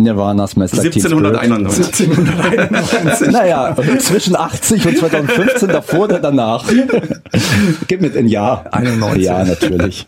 Nirvana's Master Teen Spirit. 1791. Naja, zwischen 80 und 2015, davor oder danach? Gib mit ein Jahr. 91. Ja, natürlich.